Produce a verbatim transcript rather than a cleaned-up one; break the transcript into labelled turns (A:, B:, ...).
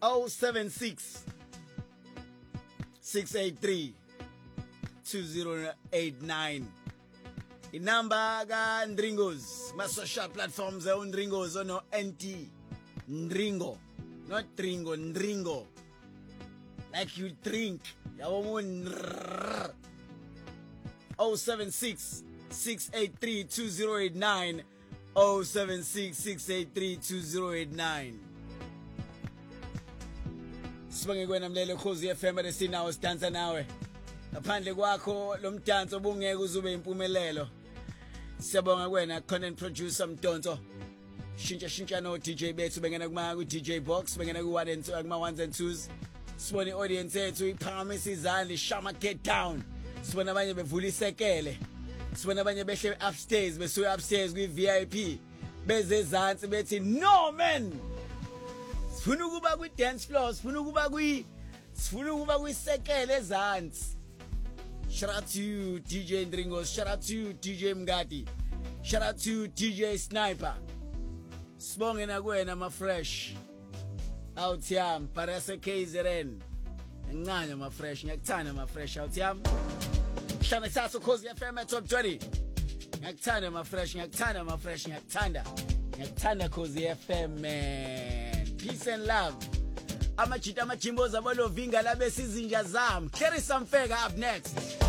A: oh seven six, six eight three, two zero eight nine. Inamba ka Ndringos, ma social platforms e Ndringos ono N T Ndringo, not Tringo, Ndringo. Like you drink. oh seven six, six eight three, two zero eight nine, oh seven six, six eight three, two zero eight nine. Sibonge kwena mlele Khosi F M resinawo sidansa nawe. Ngaphandle kwakho lo mdanso bungeke uzube impumelelo. Siyabonga kwena content producer Mdonto. Shintsha shintsha no D J bethu bengena kuma ku D J box, bengena ku one and two kuma ones and twos. Sibone audience yethu iphakamisa izandla shama get down. Sibona abanye bevula isekele. Sibona abanye behle upstairs besuka upstairs kwi V I P. Beze ezantsi bethi no man. Sifuna ukuba kwi dance floor, sifuna ukuba kwi sifuna ukuba kwisekele ezantsi. Shout out to you D J Ndringos, shout out to you D J Mngadi. Shout out to you D J Sniper. Sibonge na kwena ma fresh. Out yam parase K Z N. Nganya ma fresh, ngiyakuthanda ma fresh out yam. Hlala saso Khosi F M top twenty. Ngiyakuthanda ma fresh, ngiyakuthanda ma fresh, ngiyakuthanda. Ngiyakuthanda Khosi F M man. Peace and love. Amajita amajimboza bolo vinga labe sizinja zam. Carry some fega up next.